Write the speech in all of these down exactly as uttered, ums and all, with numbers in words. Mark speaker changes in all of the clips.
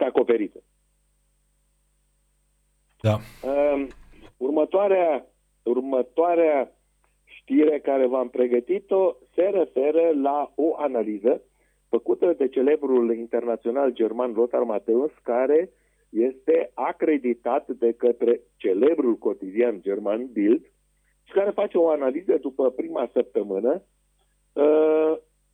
Speaker 1: acoperită.
Speaker 2: Da.
Speaker 1: Uh, următoarea, următoarea știre care v-am pregătit-o se referă la o analiză făcută de celebrul internațional german Lothar Matthäus, care este acreditat de către celebrul cotidian german Bild și care face o analiză după prima săptămână uh,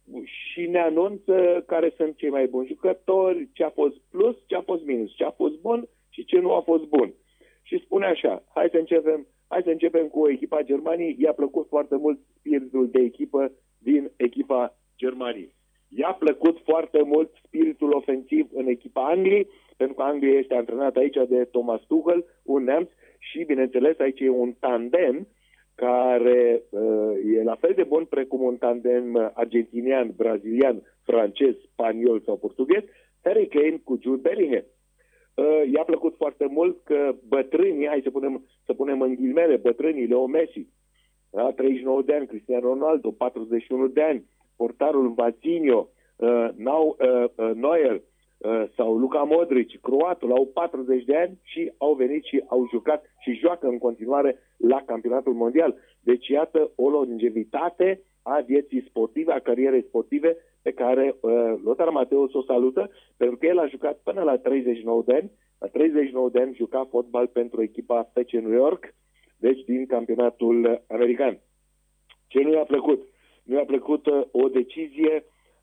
Speaker 1: și ne anunță care sunt cei mai buni jucători, ce a fost plus, ce a fost minus, ce a fost bun și ce nu a fost bun. Și spune așa, hai să începem, hai să începem cu echipa Germaniei. I-a plăcut foarte mult spiritul de echipă din echipa Germaniei. I-a plăcut foarte mult spiritul ofensiv în echipa Angliei, pentru că Anglia este antrenată aici de Thomas Tuchel, un neamț, și bineînțeles aici e un tandem care uh, e la fel de bun precum un tandem argentinian, brazilian, francez, spaniol sau portughez, Harry Kane cu Jude Bellingham. Uh, i-a plăcut foarte mult că bătrânii, hai să punem, să punem în ghilimele, bătrânii, Leo Messi, da, treizeci și nouă de ani, Cristiano Ronaldo, patruzeci și unu de ani, portarul Vazinho, uh, Nau, uh, uh, Neuer uh, sau Luka Modric, croatul, au patruzeci de ani și au venit și au jucat și joacă în continuare la campionatul mondial. Deci iată o longevitate a vieții sportive, a carierei sportive pe care uh, Lothar Matthäus o salută, pentru că el a jucat până la treizeci și nouă de ani. La treizeci și nouă de ani juca fotbal pentru echipa F C New York, deci din campionatul american. Ce nu i-a plăcut? Nu i-a plăcut uh, o decizie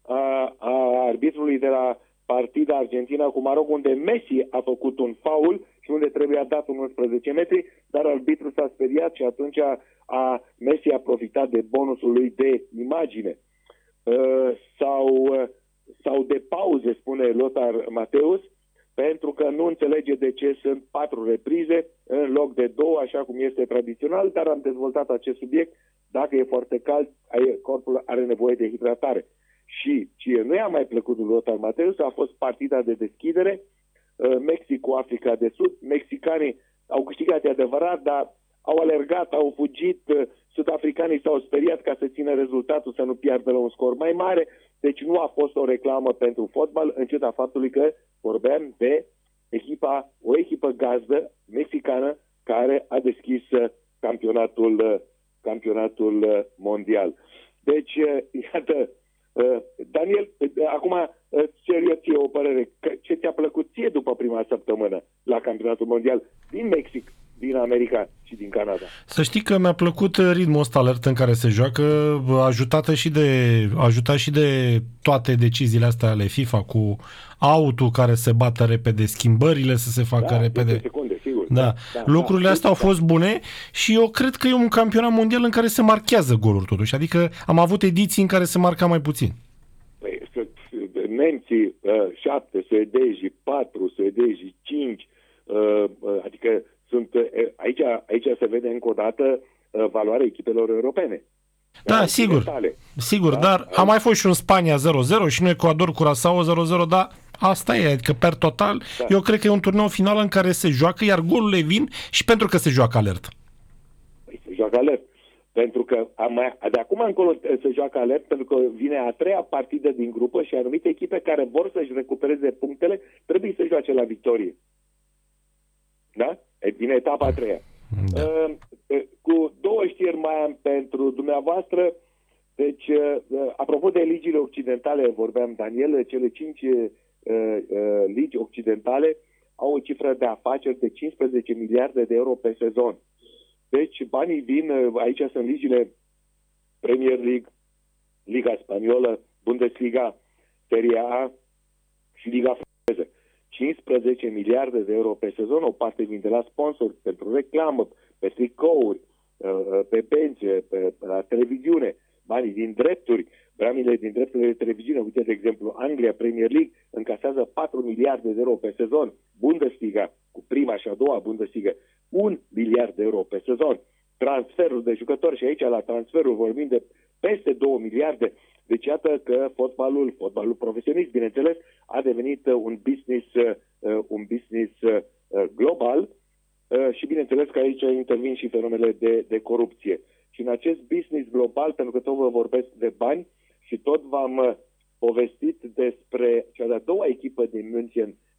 Speaker 1: a, a arbitrului de la partida Argentina cu Maroc, unde Messi a făcut un faul și unde trebuia dat unsprezece metri, dar arbitrul s-a speriat și atunci a, a Messi a profitat de bonusul lui de imagine. Uh, sau, uh, sau de pauze, spune Lothar Matthäus, pentru că nu înțelege de ce sunt patru reprize în loc de două, așa cum este tradițional, dar am dezvoltat acest subiect. Dacă e foarte cald, corpul are nevoie de hidratare. Și ce nu i-a mai plăcut lui Lothar Matthäus a fost partida de deschidere, Mexic cu Africa de Sud. Mexicanii au câștigat, e adevărat, dar au alergat, au fugit, sud-africanii s-au speriat ca să țină rezultatul, să nu piardă la un scor mai mare, deci nu a fost o reclamă pentru fotbal, în ciuda faptului că vorbeam de echipa, o echipă gazdă mexicană care a deschis campionatul, campionatul mondial. Deci, iată, Daniel, acum, serios, ție o părere, ce ți-a plăcut ție după prima săptămână la campionatul mondial din Mexic, din America și din Canada?
Speaker 2: Să știi că mi-a plăcut ritmul ăsta alert în care se joacă, ajutată și de, ajutat și de toate deciziile astea ale FIFA cu autul care se bată repede, schimbările să se facă
Speaker 1: da,
Speaker 2: repede.
Speaker 1: Secunde, sigur.
Speaker 2: Da. Da. Da, lucrurile da, astea da. au fost bune și eu cred că e un campionat mondial în care se marchează goluri totuși, adică am avut ediții în care se marca mai puțin.
Speaker 1: Păi, nemții șapte, suedezii patru, suedezii cinci, adică sunt, aici, aici se vede încă o dată valoarea echipelor europene.
Speaker 2: Da, da sigur, sigur, da? Dar a mai fost și un Spania zero zero și un Ecuador Curaçao zero zero, dar asta e, adică per total, da. Eu cred că e un turneu final în care se joacă, iar golurile vin și pentru că se joacă alert.
Speaker 1: Păi se joacă alert, pentru că mai, de acum încolo se joacă alert, pentru că vine a treia partidă din grupă și anumite echipe care vor să-și recupereze punctele trebuie să joace la victorie. Da? E din etapa a treia. Da. Uh, cu două știri mai am pentru dumneavoastră. Deci, uh, apropo de ligile occidentale, vorbeam, Daniel, cele cinci uh, uh, ligi occidentale au o cifră de afaceri de cincisprezece miliarde de euro pe sezon. Deci, banii vin, uh, aici sunt ligile Premier League, Liga Spaniolă, Bundesliga, Serie A și Liga franceză. cincisprezece miliarde de euro pe sezon, o parte vin de la sponsori, pentru reclamă, pe tricouri, pe benzi, pe la televiziune, banii din drepturi, bramile din drepturile de televiziune. Uite, de exemplu, Anglia Premier League încasează patru miliarde de euro pe sezon, Bundesliga, cu prima și a doua Bundesliga, un miliard de euro pe sezon, transferul de jucători și aici la transferul vorbim de peste două miliarde. Deci iată că fotbalul, fotbalul profesionist, bineînțeles, a devenit un business, un business global și bineînțeles că aici intervin și fenomenele de, de corupție. Și în acest business global, pentru că tot vă vorbesc de bani și tot v-am povestit despre cea de-a doua echipă din München